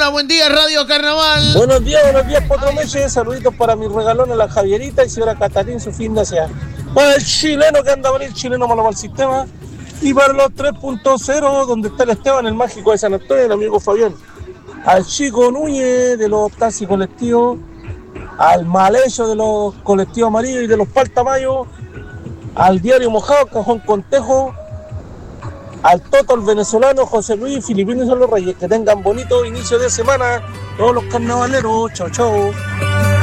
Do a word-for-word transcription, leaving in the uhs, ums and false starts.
Hola, buen día, Radio Carnaval. Buenos días, buenos días, Potro Meche. Saluditos para mi regalón a la Javierita y señora Catarín, su fin de semana. Para el chileno que anda a venir, chileno malo para el sistema. Y para los tres punto cero, donde está el Esteban, el mágico de San Antonio, el amigo Fabián. Al chico Núñez de los taxis colectivos. Al Malecho de los colectivos amarillos y de los Paltamayos. Al Diario Mojado, Cajón Contejo. Al Toto, el venezolano, José Luis, Filipino y Son los Reyes. Que tengan bonito inicio de semana todos los carnavaleros. Chao, chao.